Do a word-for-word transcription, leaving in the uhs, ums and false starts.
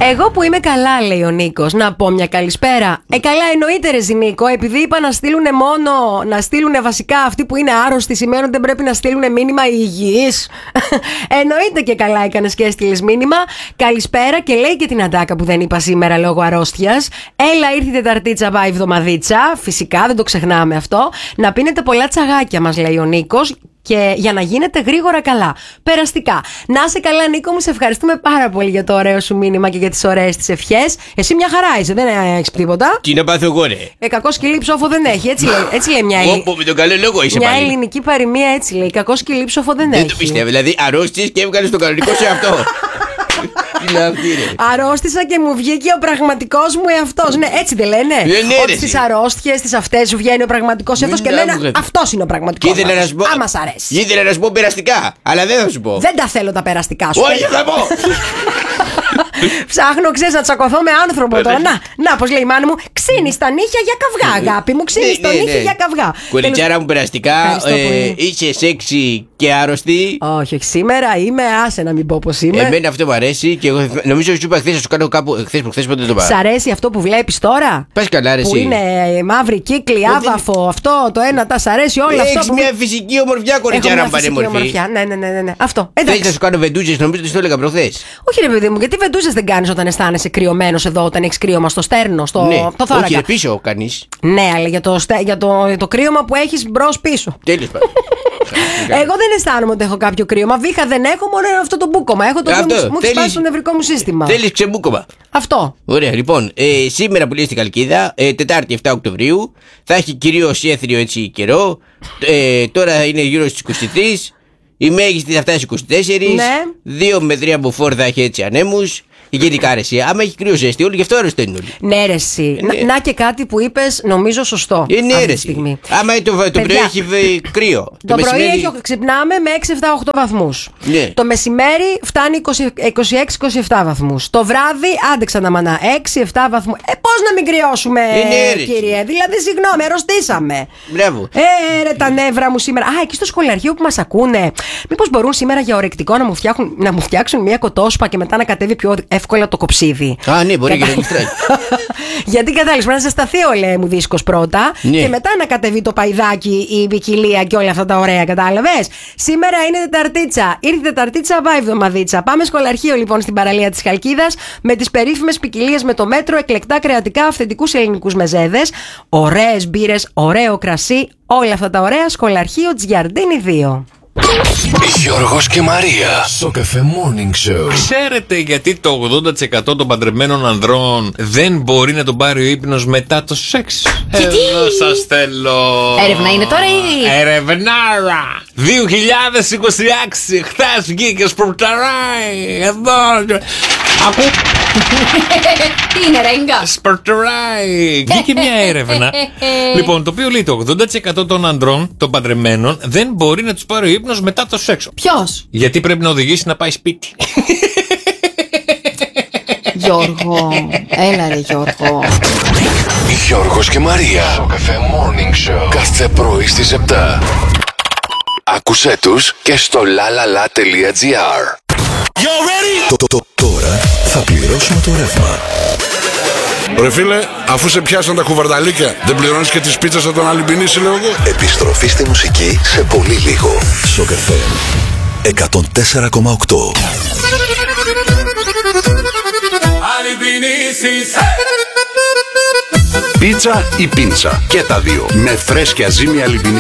Εγώ που είμαι καλά, λέει ο Νίκος, να πω μια καλησπέρα. Ε, καλά, εννοείται, ρε Νίκο, επειδή είπα να στείλουν μόνο, να στείλουν βασικά αυτοί που είναι άρρωστοι, σημαίνει ότι δεν πρέπει να στείλουν μήνυμα υγιής. Εννοείται και καλά έκανες και έστειλες μήνυμα. Καλησπέρα και λέει και την Αντάκα που δεν είπα σήμερα λόγω αρρώστιας. Έλα, ήρθε η Τεταρτίτσα, πάει εβδομαδίτσα. Φυσικά, δεν το ξεχνάμε αυτό. Να πίνετε πολλά τσαγάκια, μας λέει ο Νίκος. Και για να γίνετε γρήγορα καλά. Περαστικά. Να είσαι καλά, Νίκο μου, σε ευχαριστούμε πάρα πολύ για το ωραίο σου μήνυμα και για τις ωραίες τις ευχές. Εσύ μια χαρά είσαι, δεν έχεις τίποτα. Τι να πάθω εγώ, ρε. Ε, κακό σκυλί ψόφο δεν έχει. Έτσι λέει, έτσι λέει μια, Όπο, με τον καλό λόγο είσαι μια πάλι. ελληνική παροιμία, έτσι λέει. Κακό σκυλί ψόφο δεν, δεν έχει. Δεν το πιστεύω. Δηλαδή, αρρώστιες και έβγαλες το κανονικό σε αυτό. Τι να αυτή, ρε. Αρρώστησα και μου βγήκε ο πραγματικός μου εαυτός. Ναι, έτσι δεν λένε. Ναι, ναι, ότι στις αρρώστιες, στις αυτές σου βγαίνει ο πραγματικός εαυτός και λένε αυτός είναι ο πραγματικός. Και ήθελα να σου πω. Άμα σ' αρέσει. Ήθελα να σου πω περαστικά, αλλά δεν θα σου πω. Δεν τα θέλω τα περαστικά σου. Όχι, θα πω. Ψάχνω, ξέρεις, να τσακωθώ με άνθρωπο τώρα. Να, να, πως λέει η μάνα μου, ξύνεις τα νύχια για καυγά, αγάπη μου. Ξύνεις το νύχι για καυγά. Κοριτσάρα μου, περαστικά, είσαι σεξι και άρρωστη. Όχι, όχι, σήμερα είμαι, άσε να μην πω πως είμαι. Εμένα αυτό μου αρέσει και εγώ νομίζω ότι σου είπα χθες να σου κάνω κάπου. Χθες που χθες πότε το πάω. Σ' αρέσει αυτό που βλέπεις τώρα? Πας καλά, ρε. Που είναι μαύρη κύκλη, άβαφο, αυτό το ένα, τα σ' αρέσει όλο αυτό. Έχεις μια φυσική ομορφιά, κοριτσάρα μου, πανέμορφη. Ναι, ναι, ναι, ναι. Αυτό. Θες να σου κάνω βεντούζες, νομίζω ότι το έλεγα προχθές. Όχι, ρε παιδί μου, γιατί βεντούζες δεν κάνεις όταν αισθάνεσαι κρυωμένος εδώ, όταν έχεις κρύωμα στο στέρνο, στο ναι. το θώρακα. Όχι, ρε, πίσω κάνεις. Ναι, αλλά για το, για το, για το κρύωμα που έχεις μπρος πίσω. Τέλος πάντων. Εγώ δεν αισθάνομαι ότι έχω κάποιο κρύωμα. Βήχα δεν έχω, μόνο αυτό το μπούκομα. Έχω το Αυτό, μου έχει σπάσει το νευρικό μου σύστημα. Θέλεις ξεμπούκομα. Αυτό. Ωραία, λοιπόν, ε, σήμερα που λέει στην Καλκίδα, ε, Τετάρτη εφτά Οκτωβρίου, θα έχει κυρίως έθριο έτσι καιρό. Ε, τώρα είναι γύρω στις είκοσι τρία. Η μέγιστη θα φτάσει είκοσι τέσσερα. Ναι. δύο με τρία μποφόρ θα έχει έτσι ανέμους. Γενικά ρε εσύ, άμα έχει κρύο ζέστη, όλοι γι' αυτό αρρωσταίνουν όλοι. Ναι, ρε εσύ. Ε, ναι. Να, να και κάτι που είπες, νομίζω σωστό. Ε, ναι, αυτή ρε τη στιγμή. εσύ. Άμα το, το πρωί έχει βε- κρύο. Το, το πρωί μεσημέρι... έχει, ξυπνάμε με έξι εφτά οκτώ βαθμούς. Ναι. Το μεσημέρι φτάνει είκοσι έξι είκοσι επτά βαθμούς. Το βράδυ, άντεξα να μανά, έξι εφτά βαθμούς. Ε, πώς να μην κρυώσουμε, Ε, ναι, ρε. κύριε. Δηλαδή, συγγνώμη, αρρωστήσαμε. Μπράβο. Ε, ρε, τα νεύρα μου σήμερα. Α, εκεί στο σχολαριό που μας ακούνε. Μήπως μπορούν σήμερα για ορεκτικό να μου, φτιάξουν, να μου φτιάξουν μια κοτόσπα και μετά να κατέβει πιο εύκολα το κοψίδι. Α, ναι, μπορεί και να γλιστράει. Γιατί κατάλαβες, πρέπει να ζεσταθεί ο λέει μου δίσκος πρώτα ναι. και μετά να κατεβεί το παϊδάκι, η ποικιλία και όλα αυτά τα ωραία, κατάλαβες. Σήμερα είναι Τεταρτίτσα. Ήρθε Τεταρτίτσα, πάει εβδομαδίτσα. Πάμε σχολαρχείο λοιπόν στην παραλία της Χαλκίδας με τις περίφημες ποικιλίες με το μέτρο, εκλεκτά κρεατικά, αυθεντικούς ελληνικούς μεζέδες, ωραίες μπύρες, ωραίο κρασί, όλα αυτά τα ωραία. Σχολαρχείο Τζιαρντίνη δύο. Γιώργος και Μαρία στο Cafe Morning Show. Ξέρετε γιατί το ογδόντα τοις εκατό των παντρεμένων ανδρών δεν μπορεί να τον πάρει ο ύπνος μετά το σεξ? Γιατί? Εδώ σας θέλω. Έρευνα είναι τώρα ή? Ερευνάρα δύο χιλιάδες είκοσι έξι. Χθες βγήκε σπορταράει. Εδώ. Ακού. Τι είναι ρέγγα? Σπορταράει. Βγήκε μια έρευνα. Λοιπόν, το οποίο λέει το ογδόντα τοις εκατό των ανδρών, των παντρεμένων, δεν μπορεί να τους πάρει ο ύπνος μετά το σεξ. Ποιος? Γιατί πρέπει να οδηγήσει να πάει σπίτι. Γιώργο, έλα ρε Γιώργο. Γιώργος και Μαρία στο Cafe Morning Show. Κάθε πρωί στις επτά. Άκουσέ τους και στο lalala.gr. Το, το, το, τώρα θα πληρώσουμε το ρεύμα. Ρε φίλε, αφού σε πιάσαν τα κουβαρδαλίκια, δεν πληρώνεις και τις πίτσες από τον Αλυμπινίση, λέω εγώ. Επιστροφή στη μουσική σε πολύ λίγο. Στο Cafe εκατόν τέσσερα κόμμα οκτώ. Πίτσα ή πίντσα, και τα δύο, με φρέσκια ζύμη Αλυμπινίση.